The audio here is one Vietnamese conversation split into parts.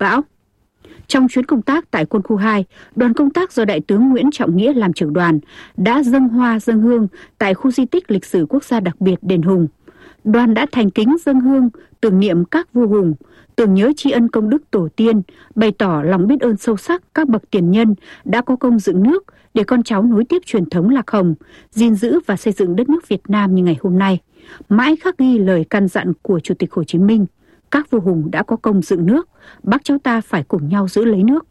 bão. Trong chuyến công tác tại quân khu 2, đoàn công tác do Đại tướng Nguyễn Trọng Nghĩa làm trưởng đoàn đã dâng hoa dâng hương tại khu di tích lịch sử quốc gia đặc biệt Đền Hùng. Đoàn đã thành kính dâng hương tưởng niệm các vua hùng, tưởng nhớ tri ân công đức tổ tiên, bày tỏ lòng biết ơn sâu sắc các bậc tiền nhân đã có công dựng nước để con cháu nối tiếp truyền thống lạc hồng, gìn giữ và xây dựng đất nước Việt Nam như ngày hôm nay. Mãi khắc ghi lời căn dặn của Chủ tịch Hồ Chí Minh, các vua hùng đã có công dựng nước, bác cháu ta phải cùng nhau giữ lấy nước.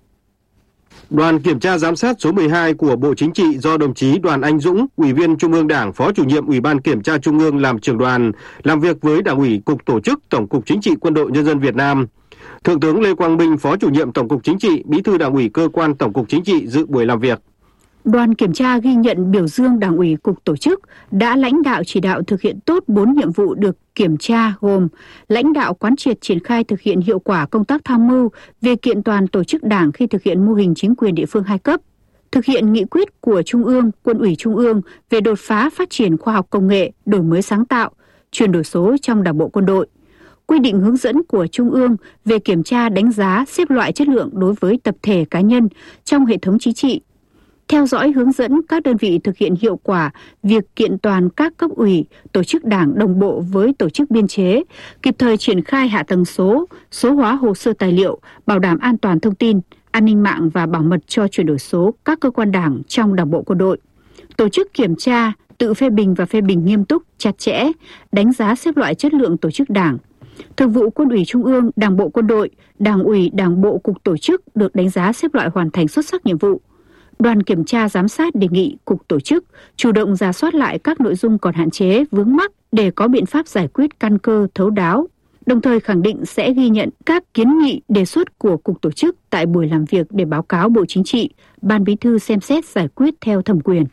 Đoàn kiểm tra giám sát số 12 của Bộ Chính trị do đồng chí Đoàn Anh Dũng, Ủy viên Trung ương Đảng, Phó Chủ nhiệm Ủy ban Kiểm tra Trung ương làm trưởng đoàn, làm việc với Đảng ủy Cục Tổ chức Tổng cục Chính trị Quân đội Nhân dân Việt Nam. Thượng tướng Lê Quang Minh, Phó Chủ nhiệm Tổng cục Chính trị, Bí thư Đảng ủy Cơ quan Tổng cục Chính trị dự buổi làm việc. Đoàn kiểm tra ghi nhận biểu dương Đảng ủy Cục Tổ chức đã lãnh đạo chỉ đạo thực hiện tốt 4 nhiệm vụ được kiểm tra gồm lãnh đạo quán triệt triển khai thực hiện hiệu quả công tác tham mưu về kiện toàn tổ chức Đảng khi thực hiện mô hình chính quyền địa phương 2 cấp, thực hiện nghị quyết của Trung ương, Quân ủy Trung ương về đột phá phát triển khoa học công nghệ, đổi mới sáng tạo, chuyển đổi số trong Đảng bộ quân đội, quy định hướng dẫn của Trung ương về kiểm tra đánh giá xếp loại chất lượng đối với tập thể cá nhân trong hệ thống chính trị, theo dõi hướng dẫn các đơn vị thực hiện hiệu quả việc kiện toàn các cấp ủy, tổ chức Đảng đồng bộ với tổ chức biên chế, kịp thời triển khai hạ tầng số hóa hồ sơ tài liệu, bảo đảm an toàn thông tin, an ninh mạng và bảo mật cho chuyển đổi số các cơ quan Đảng trong Đảng bộ quân đội. Tổ chức kiểm tra, tự phê bình và phê bình nghiêm túc, chặt chẽ, đánh giá xếp loại chất lượng tổ chức Đảng. Thường vụ Quân ủy Trung ương, Đảng bộ quân đội, Đảng ủy, Đảng bộ Cục Tổ chức được đánh giá xếp loại hoàn thành xuất sắc nhiệm vụ. Đoàn kiểm tra giám sát đề nghị Cục Tổ chức chủ động rà soát lại các nội dung còn hạn chế, vướng mắc để có biện pháp giải quyết căn cơ, thấu đáo. Đồng thời khẳng định sẽ ghi nhận các kiến nghị đề xuất của Cục Tổ chức tại buổi làm việc để báo cáo Bộ Chính trị, Ban Bí thư xem xét giải quyết theo thẩm quyền.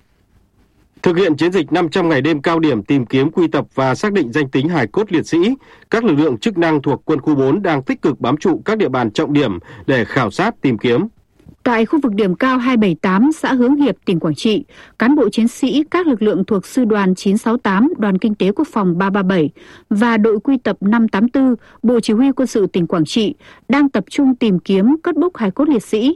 Thực hiện chiến dịch 500 ngày đêm cao điểm tìm kiếm, quy tập và xác định danh tính hài cốt liệt sĩ, các lực lượng chức năng thuộc Quân khu 4 đang tích cực bám trụ các địa bàn trọng điểm để khảo sát tìm kiếm. Tại khu vực điểm cao 278, xã Hướng Hiệp, tỉnh Quảng Trị, cán bộ chiến sĩ các lực lượng thuộc Sư đoàn 968, Đoàn Kinh tế Quốc phòng 337 và đội quy tập 584, Bộ Chỉ huy Quân sự tỉnh Quảng Trị đang tập trung tìm kiếm cất bốc hài cốt liệt sĩ.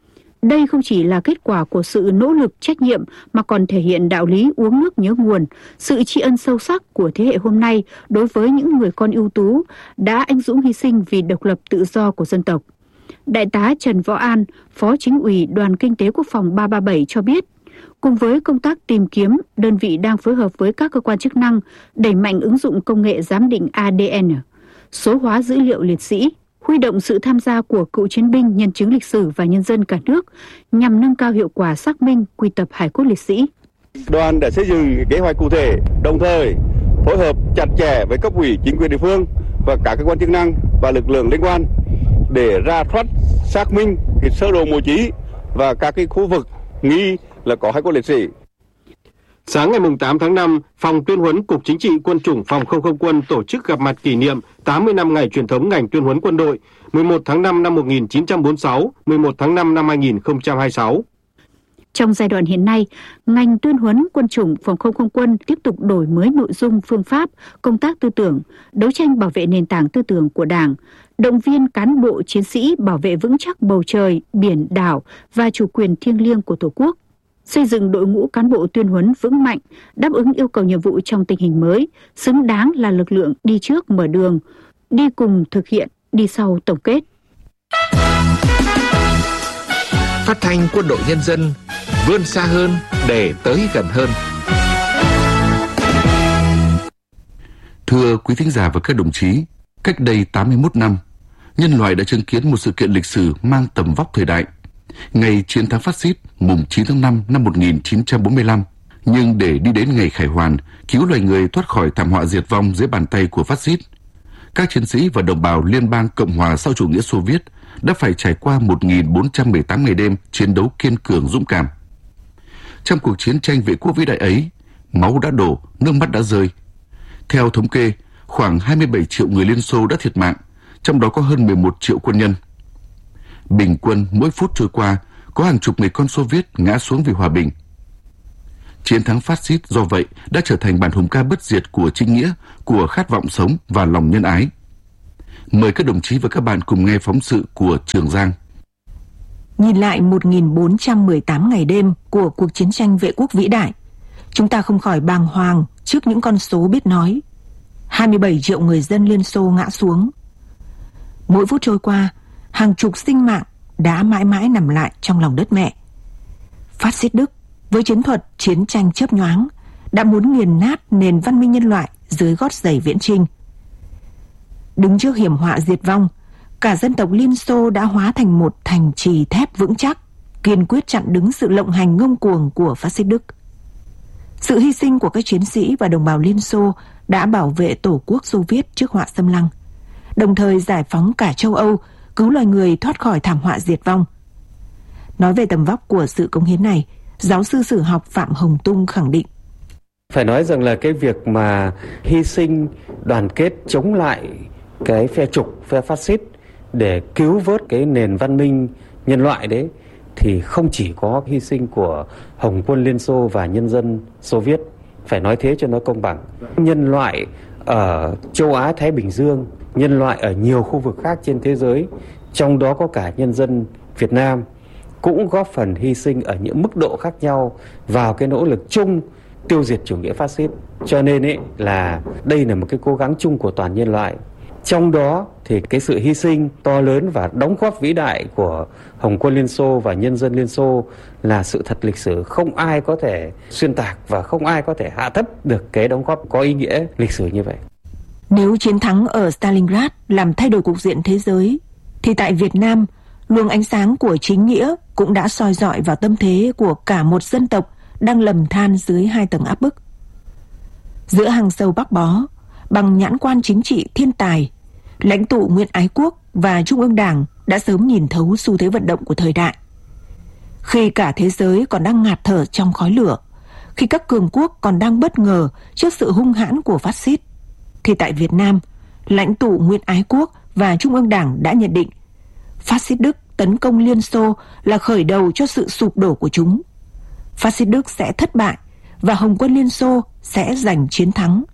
Đây không chỉ là kết quả của sự nỗ lực trách nhiệm mà còn thể hiện đạo lý uống nước nhớ nguồn, sự tri ân sâu sắc của thế hệ hôm nay đối với những người con ưu tú đã anh dũng hy sinh vì độc lập tự do của dân tộc. Đại tá Trần Võ An, Phó Chính ủy Đoàn Kinh tế Quốc phòng 337 cho biết, cùng với công tác tìm kiếm, đơn vị đang phối hợp với các cơ quan chức năng đẩy mạnh ứng dụng công nghệ giám định ADN, số hóa dữ liệu liệt sĩ, huy động sự tham gia của cựu chiến binh, nhân chứng lịch sử và nhân dân cả nước nhằm nâng cao hiệu quả xác minh, quy tập hài cốt liệt sĩ. Đoàn đã xây dựng kế hoạch cụ thể, đồng thời phối hợp chặt chẽ với cấp ủy, chính quyền địa phương và các cơ quan chức năng và lực lượng liên quan để rà soát xác minh sơ đồ mộ chí và các khu vực nghi là có hài cốt liệt sĩ. Sáng ngày 8 tháng 5, Phòng Tuyên huấn Cục Chính trị Quân chủng Phòng không không quân tổ chức gặp mặt kỷ niệm 80 năm ngày truyền thống ngành tuyên huấn quân đội 11 tháng 5 năm 1946, 11 tháng 5 năm 2026. Trong giai đoạn hiện nay, ngành tuyên huấn quân chủng Phòng không không quân tiếp tục đổi mới nội dung, phương pháp, công tác tư tưởng, đấu tranh bảo vệ nền tảng tư tưởng của Đảng, động viên cán bộ chiến sĩ bảo vệ vững chắc bầu trời, biển, đảo và chủ quyền thiêng liêng của Tổ quốc, xây dựng đội ngũ cán bộ tuyên huấn vững mạnh, đáp ứng yêu cầu nhiệm vụ trong tình hình mới, xứng đáng là lực lượng đi trước mở đường, đi cùng thực hiện, đi sau tổng kết. Phát thanh Quân đội Nhân dân vươn xa hơn để tới gần hơn. Thưa quý thính giả và các đồng chí, cách đây 81 năm, nhân loại đã chứng kiến một sự kiện lịch sử mang tầm vóc thời đại. Ngày chiến thắng phát xít mùng 9 tháng 5 năm 1945, nhưng để đi đến ngày khải hoàn, cứu loài người thoát khỏi thảm họa diệt vong dưới bàn tay của phát xít, các chiến sĩ và đồng bào Liên bang Cộng hòa sau chủ nghĩa Xô Viết đã phải trải qua 1.418 ngày đêm chiến đấu kiên cường dũng cảm. Trong cuộc chiến tranh vệ quốc vĩ đại ấy, máu đã đổ, nước mắt đã rơi. Theo thống kê, khoảng 27 triệu người Liên Xô đã thiệt mạng, trong đó có hơn 11 triệu quân nhân. Bình quân mỗi phút trôi qua, có hàng chục người con Xô Viết ngã xuống vì hòa bình. Chiến thắng phát xít do vậy đã trở thành bản hùng ca bất diệt của chính nghĩa, của khát vọng sống và lòng nhân ái. Mời các đồng chí và các bạn cùng nghe phóng sự của Trường Giang. Nhìn lại 1418 ngày đêm của cuộc chiến tranh vệ quốc vĩ đại, chúng ta không khỏi bàng hoàng trước những con số biết nói. 27 triệu người dân Liên Xô ngã xuống. Mỗi phút trôi qua, hàng chục sinh mạng đã mãi mãi nằm lại trong lòng đất mẹ. Phát xít Đức với chiến thuật chiến tranh chớp nhoáng đã muốn nghiền nát nền văn minh nhân loại dưới gót giày viễn chinh. Đứng trước hiểm họa diệt vong, cả dân tộc Liên Xô đã hóa thành một thành trì thép vững chắc, kiên quyết chặn đứng sự lộng hành ngông cuồng của phát xít Đức. Sự hy sinh của các chiến sĩ và đồng bào Liên Xô đã bảo vệ Tổ quốc Xô Viết trước họa xâm lăng, đồng thời giải phóng cả châu Âu, cứu loài người thoát khỏi thảm họa diệt vong. Nói về tầm vóc của sự cống hiến này, giáo sư sử học Phạm Hồng Tung khẳng định: phải nói rằng là cái việc mà hy sinh đoàn kết chống lại cái phe trục, phe phát xít để cứu vớt cái nền văn minh nhân loại đấy, thì không chỉ có hy sinh của Hồng quân Liên Xô và nhân dân Xô Viết. Phải nói thế cho nó công bằng. Nhân loại ở châu Á Thái Bình Dương, nhân loại ở nhiều khu vực khác trên thế giới, trong đó có cả nhân dân Việt Nam, cũng góp phần hy sinh ở những mức độ khác nhau vào cái nỗ lực chung tiêu diệt chủ nghĩa phát xít. Cho nên là đây là một cái cố gắng chung của toàn nhân loại. Trong đó thì cái sự hy sinh to lớn và đóng góp vĩ đại của Hồng quân Liên Xô và nhân dân Liên Xô là sự thật lịch sử, không ai có thể xuyên tạc và không ai có thể hạ thấp được cái đóng góp có ý nghĩa lịch sử như vậy. Nếu chiến thắng ở Stalingrad làm thay đổi cục diện thế giới, thì tại Việt Nam, luồng ánh sáng của chính nghĩa cũng đã soi rọi vào tâm thế của cả một dân tộc đang lầm than dưới hai tầng áp bức. Giữa hàng sâu Bắc Bó, bằng nhãn quan chính trị thiên tài, lãnh tụ Nguyễn Ái Quốc và Trung ương Đảng đã sớm nhìn thấu xu thế vận động của thời đại. Khi cả thế giới còn đang ngạt thở trong khói lửa, khi các cường quốc còn đang bất ngờ trước sự hung hãn của phát xít, thì tại Việt Nam, lãnh tụ Nguyễn Ái Quốc và Trung ương Đảng đã nhận định phát xít Đức tấn công Liên Xô là khởi đầu cho sự sụp đổ của chúng. Phát xít Đức sẽ thất bại và Hồng quân Liên Xô sẽ giành chiến thắng.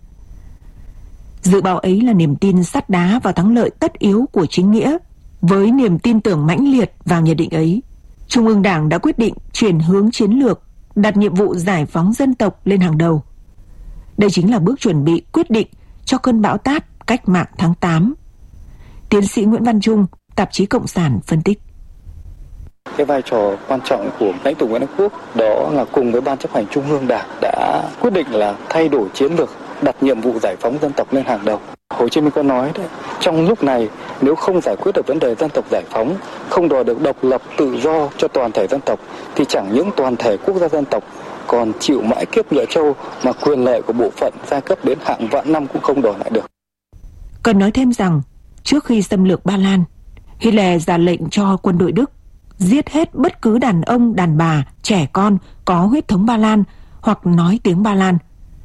Dự báo ấy là niềm tin sắt đá vào thắng lợi tất yếu của chính nghĩa. Với niềm tin tưởng mãnh liệt vào nhận định ấy, Trung ương Đảng đã quyết định chuyển hướng chiến lược, đặt nhiệm vụ giải phóng dân tộc lên hàng đầu. Đây chính là bước chuẩn bị quyết định cho cơn bão táp cách mạng tháng 8. Tiến sĩ Nguyễn Văn Trung, tạp chí Cộng sản phân tích: cái vai trò quan trọng của lãnh tụ Nguyễn Ái Quốc đó là cùng với Ban chấp hành Trung ương Đảng đã quyết định là thay đổi chiến lược, đặt nhiệm vụ giải phóng dân tộc lên hàng đầu. Hồ Chí Minh có nói đấy, trong lúc này nếu không giải quyết được vấn đề dân tộc giải phóng, không đòi được độc lập tự do cho toàn thể dân tộc, thì chẳng những toàn thể quốc gia dân tộc còn chịu mãi kiếp ngựa trâu, mà quyền lợi của bộ phận giai cấp đến hàng vạn năm cũng không đòi lại được. Cần nói thêm rằng, trước khi xâm lược Ba Lan, Hitler ra lệnh cho quân đội Đức giết hết bất cứ đàn ông, đàn bà, trẻ con có huyết thống Ba Lan hoặc nói tiếng Ba Lan.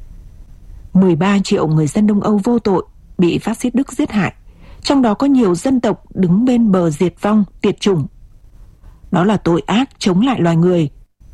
13 triệu người dân Đông Âu vô tội bị phát xít Đức giết hại, trong đó có nhiều dân tộc đứng bên bờ diệt vong, tuyệt chủng. Đó là tội ác chống lại loài người.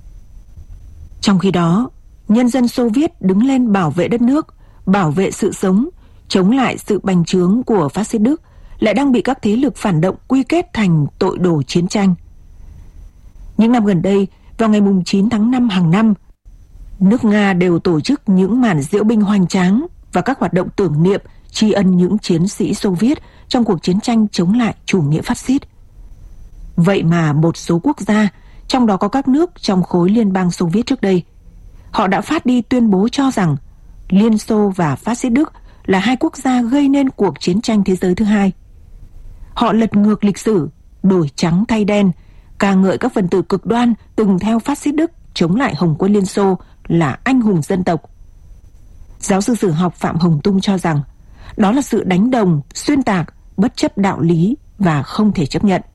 Trong khi đó, nhân dân Xô Viết đứng lên bảo vệ đất nước, bảo vệ sự sống, chống lại sự bành trướng của phát xít Đức, lại đang bị các thế lực phản động quy kết thành tội đồ chiến tranh. Những năm gần đây, vào ngày 9 tháng 5 hàng năm, nước Nga đều tổ chức những màn diễu binh hoành tráng và các hoạt động tưởng niệm tri ân những chiến sĩ Xô Viết trong cuộc chiến tranh chống lại chủ nghĩa phát xít. Vậy mà một số quốc gia, trong đó có các nước trong khối Liên bang Xô Viết trước đây, họ đã phát đi tuyên bố cho rằng Liên Xô và phát xít Đức là hai quốc gia gây nên cuộc chiến tranh thế giới thứ hai. Họ lật ngược lịch sử, đổi trắng thay đen, ca ngợi các phần tử cực đoan từng theo phát xít Đức chống lại Hồng quân Liên Xô là anh hùng dân tộc. Giáo sư sử học Phạm Hồng Tung cho rằng đó là sự đánh đồng, xuyên tạc, bất chấp đạo lý và không thể chấp nhận.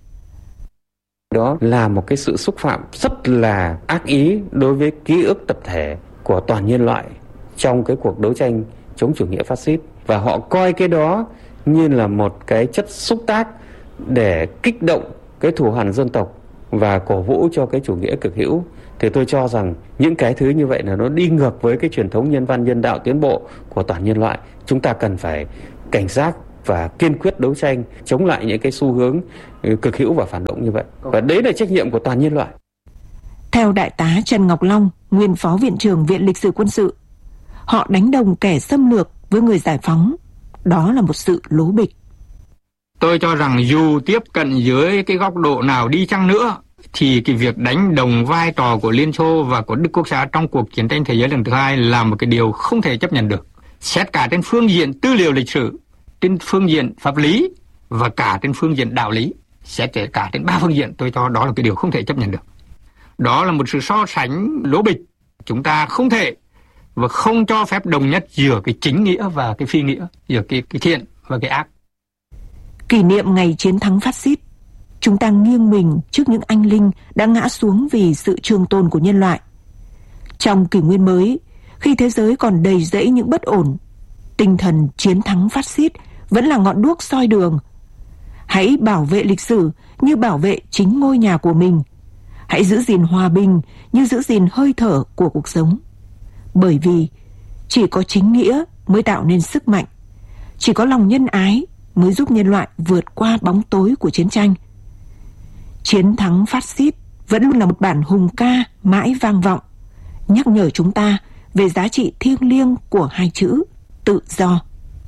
Đó là một cái sự xúc phạm rất là ác ý đối với ký ức tập thể của toàn nhân loại trong cái cuộc đấu tranh chống chủ nghĩa phát xít. Và họ coi cái đó như là một cái chất xúc tác để kích động cái thù hằn dân tộc và cổ vũ cho cái chủ nghĩa cực hữu. Thì tôi cho rằng những cái thứ như vậy là nó đi ngược với cái truyền thống nhân văn nhân đạo tiến bộ của toàn nhân loại. Chúng ta cần phải cảnh giác, và kiên quyết đấu tranh chống lại những cái xu hướng cực hữu và phản động như vậy. Và đấy là trách nhiệm của toàn nhân loại. Theo Đại tá Trần Ngọc Long, nguyên Phó Viện trưởng Viện Lịch sử Quân sự, họ đánh đồng kẻ xâm lược với người giải phóng. Đó là một sự lố bịch. Tôi cho rằng dù tiếp cận dưới cái góc độ nào đi chăng nữa, thì cái việc đánh đồng vai trò của Liên Xô và của Đức Quốc xã trong cuộc chiến tranh thế giới lần thứ hai là một cái điều không thể chấp nhận được. Xét cả trên phương diện tư liệu lịch sử, trên phương diện pháp lý và cả trên phương diện đạo lý. Xét cả trên 3 phương diện, tôi cho đó là cái điều không thể chấp nhận được. Đó là một sự so sánh lố bịch. Chúng ta không thể và không cho phép đồng nhất giữa cái chính nghĩa và cái phi nghĩa, giữa cái thiện và cái ác. Kỷ niệm ngày chiến thắng phát xít, chúng ta nghiêng mình trước những anh linh đã ngã xuống vì sự trường tồn của nhân loại. Trong kỷ nguyên mới, khi thế giới còn đầy rẫy những bất ổn, tinh thần chiến thắng phát xít vẫn là ngọn đuốc soi đường. Hãy bảo vệ lịch sử như bảo vệ chính ngôi nhà của mình. Hãy giữ gìn hòa bình như giữ gìn hơi thở của cuộc sống. Bởi vì chỉ có chính nghĩa mới tạo nên sức mạnh. Chỉ có lòng nhân ái mới giúp nhân loại vượt qua bóng tối của chiến tranh. Chiến thắng phát xít vẫn luôn là một bản hùng ca mãi vang vọng, nhắc nhở chúng ta về giá trị thiêng liêng của hai chữ tự do.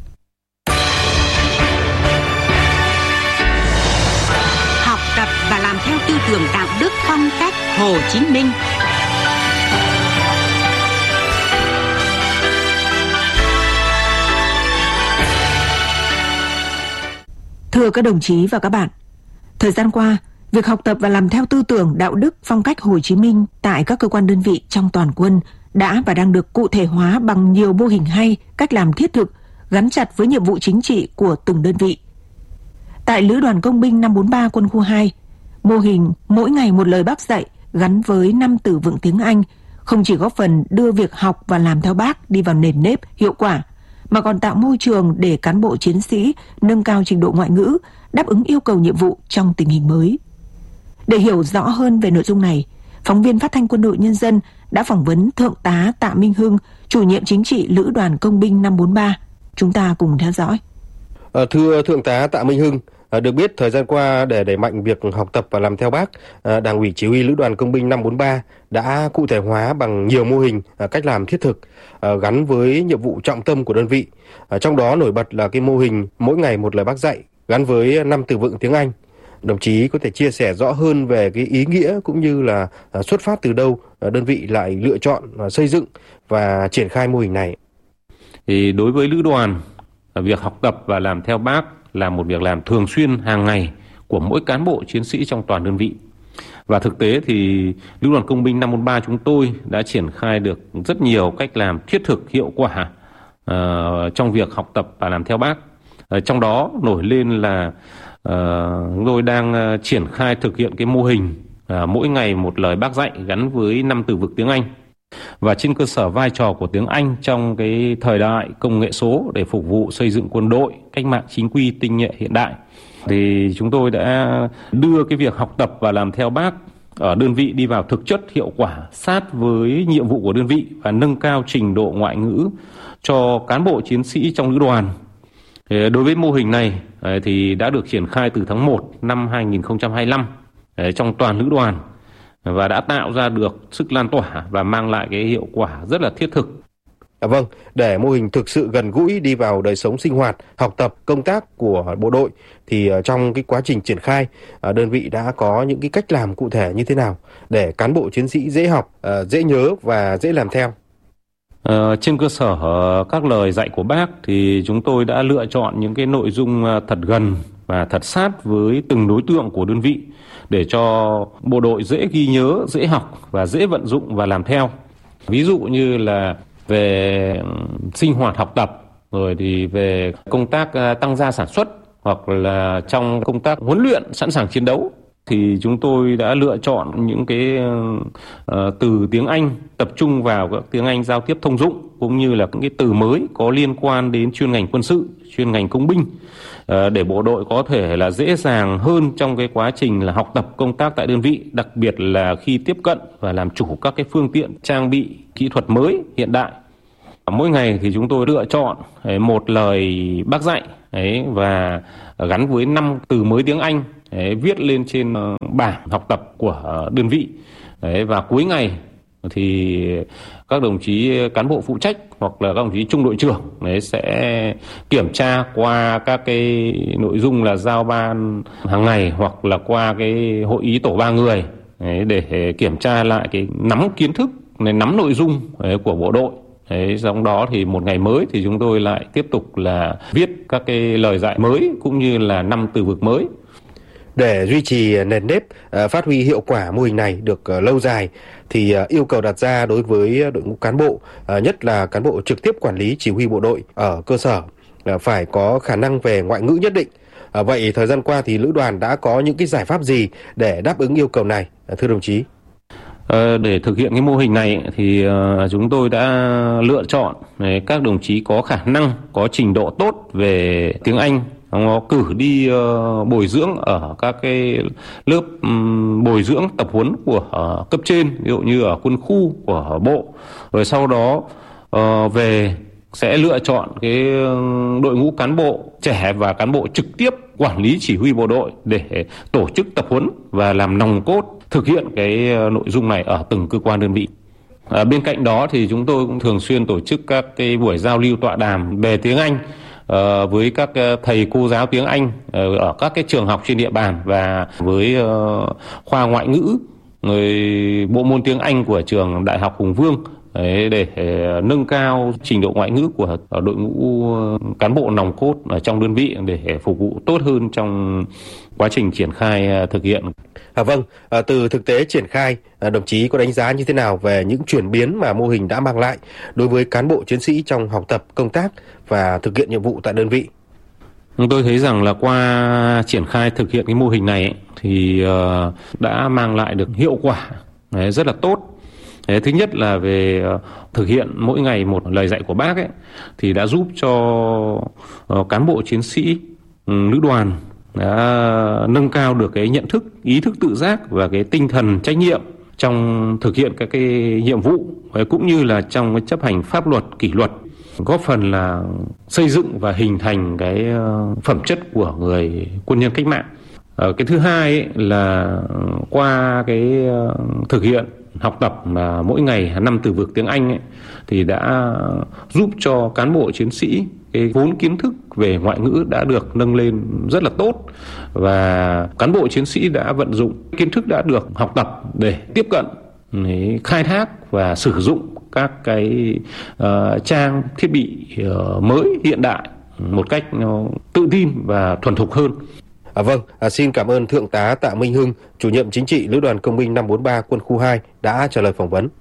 Học tập và làm theo tư tưởng đạo đức phong cách Hồ Chí Minh. Thưa các đồng chí và các bạn, thời gian qua, việc học tập và làm theo tư tưởng đạo đức phong cách Hồ Chí Minh tại các cơ quan đơn vị trong toàn quân đã và đang được cụ thể hóa bằng nhiều mô hình hay, cách làm thiết thực, gắn chặt với nhiệm vụ chính trị của từng đơn vị. Tại Lữ đoàn Công binh 543 Quân khu 2, mô hình mỗi ngày một lời Bác dạy gắn với 5 từ vựng tiếng Anh không chỉ góp phần đưa việc học và làm theo Bác đi vào nền nếp, hiệu quả, mà còn tạo môi trường để cán bộ chiến sĩ nâng cao trình độ ngoại ngữ, đáp ứng yêu cầu nhiệm vụ trong tình hình mới. Để hiểu rõ hơn về nội dung này, phóng viên Phát thanh Quân đội Nhân dân đã phỏng vấn Thượng tá Tạ Minh Hưng, chủ nhiệm chính trị Lữ đoàn Công binh 543. Chúng ta cùng theo dõi. Thưa Thượng tá Tạ Minh Hưng, được biết thời gian qua để đẩy mạnh việc học tập và làm theo Bác, Đảng ủy Chỉ huy Lữ đoàn Công binh 543 đã cụ thể hóa bằng nhiều mô hình, cách làm thiết thực gắn với nhiệm vụ trọng tâm của đơn vị. Trong đó nổi bật là cái mô hình mỗi ngày một lời Bác dạy gắn với 5 từ vựng tiếng Anh. Đồng chí có thể chia sẻ rõ hơn về cái ý nghĩa cũng như là xuất phát từ đâu đơn vị lại lựa chọn xây dựng và triển khai mô hình này? Thì đối với Lữ đoàn, việc học tập và làm theo Bác là một việc làm thường xuyên hàng ngày của mỗi cán bộ chiến sĩ trong toàn đơn vị. Và thực tế thì Lữ đoàn Công binh 543 chúng tôi đã triển khai được rất nhiều cách làm thiết thực hiệu quả trong việc học tập và làm theo Bác. Trong đó nổi lên là chúng tôi đang triển khai thực hiện cái mô hình mỗi ngày một lời Bác dạy gắn với 5 từ vựng tiếng Anh. Và trên cơ sở vai trò của tiếng Anh trong cái thời đại công nghệ số để phục vụ xây dựng quân đội cách mạng chính quy tinh nhuệ hiện đại, thì chúng tôi đã đưa cái việc học tập và làm theo Bác ở đơn vị đi vào thực chất, hiệu quả, sát với nhiệm vụ của đơn vị và nâng cao trình độ ngoại ngữ cho cán bộ chiến sĩ trong lữ đoàn. Đối với mô hình này thì đã được triển khai từ tháng 1 năm 2025 trong toàn lữ đoàn và đã tạo ra được sức lan tỏa và mang lại cái hiệu quả rất là thiết thực. Vâng, để mô hình thực sự gần gũi đi vào đời sống sinh hoạt, học tập, công tác của bộ đội thì trong cái quá trình triển khai, đơn vị đã có những cái cách làm cụ thể như thế nào để cán bộ chiến sĩ dễ học, dễ nhớ và dễ làm theo? Trên cơ sở các lời dạy của Bác thì chúng tôi đã lựa chọn những cái nội dung thật gần và thật sát với từng đối tượng của đơn vị để cho bộ đội dễ ghi nhớ, dễ học và dễ vận dụng và làm theo. Ví dụ như là về sinh hoạt học tập, rồi thì về công tác tăng gia sản xuất hoặc là trong công tác huấn luyện sẵn sàng chiến đấu, thì chúng tôi đã lựa chọn những cái từ tiếng Anh, tập trung vào các tiếng Anh giao tiếp thông dụng, cũng như là những cái từ mới có liên quan đến chuyên ngành quân sự, chuyên ngành công binh, để bộ đội có thể là dễ dàng hơn trong cái quá trình là học tập công tác tại đơn vị, đặc biệt là khi tiếp cận và làm chủ các cái phương tiện trang bị kỹ thuật mới hiện đại. Mỗi ngày thì chúng tôi lựa chọn một lời Bác dạy và gắn với 5 từ mới tiếng Anh viết lên trên bảng học tập của đơn vị. Và cuối ngày thì các đồng chí cán bộ phụ trách hoặc là các đồng chí trung đội trưởng sẽ kiểm tra qua các cái nội dung là giao ban hàng ngày hoặc là qua cái hội ý tổ 3 người để kiểm tra lại cái nắm kiến thức, nắm nội dung của bộ đội. Trong đó thì một ngày mới thì chúng tôi lại tiếp tục là viết các cái lời dạy mới cũng như là 5 từ vựng mới. Để duy trì nền nếp, phát huy hiệu quả mô hình này được lâu dài thì yêu cầu đặt ra đối với đội ngũ cán bộ, nhất là cán bộ trực tiếp quản lý chỉ huy bộ đội ở cơ sở, phải có khả năng về ngoại ngữ nhất định. Vậy thời gian qua thì lữ đoàn đã có những cái giải pháp gì để đáp ứng yêu cầu này, thưa đồng chí? Để thực hiện cái mô hình này thì chúng tôi đã lựa chọn các đồng chí có khả năng, có trình độ tốt về tiếng Anh, nó cử đi bồi dưỡng ở các cái lớp bồi dưỡng tập huấn của cấp trên, ví dụ như ở quân khu của bộ, rồi sau đó về sẽ lựa chọn cái đội ngũ cán bộ trẻ và cán bộ trực tiếp quản lý chỉ huy bộ đội để tổ chức tập huấn và làm nòng cốt thực hiện cái nội dung này ở từng cơ quan đơn vị. Bên cạnh đó thì chúng tôi cũng thường xuyên tổ chức các cái buổi giao lưu tọa đàm về tiếng Anh với các thầy cô giáo tiếng Anh ở các cái trường học trên địa bàn và với khoa ngoại ngữ, người bộ môn tiếng Anh của trường Đại học Hùng Vương để nâng cao trình độ ngoại ngữ của đội ngũ cán bộ nòng cốt ở trong đơn vị để phục vụ tốt hơn trong quá trình triển khai thực hiện. Vâng, từ thực tế triển khai, đồng chí có đánh giá như thế nào về những chuyển biến mà mô hình đã mang lại đối với cán bộ chiến sĩ trong học tập, công tác và thực hiện nhiệm vụ tại đơn vị? Tôi thấy rằng là qua triển khai thực hiện cái mô hình này thì đã mang lại được hiệu quả rất là tốt. Thứ nhất là về thực hiện mỗi ngày một lời dạy của Bác thì đã giúp cho cán bộ chiến sĩ lữ đoàn đã nâng cao được cái nhận thức, ý thức tự giác và cái tinh thần trách nhiệm trong thực hiện các cái nhiệm vụ cũng như là trong cái chấp hành pháp luật, kỷ luật, góp phần là xây dựng và hình thành cái phẩm chất của người quân nhân cách mạng. Cái thứ hai là qua cái thực hiện học tập mà mỗi ngày 5 từ vựng tiếng Anh thì đã giúp cho cán bộ chiến sĩ cái vốn kiến thức về ngoại ngữ đã được nâng lên rất là tốt, và cán bộ chiến sĩ đã vận dụng kiến thức đã được học tập để tiếp cận, khai thác và sử dụng các cái trang thiết bị mới hiện đại một cách tự tin và thuần thục hơn. Vâng, xin cảm ơn Thượng tá Tạ Minh Hưng, Chủ nhiệm Chính trị Lữ đoàn Công binh 543 Quân khu 2 đã trả lời phỏng vấn.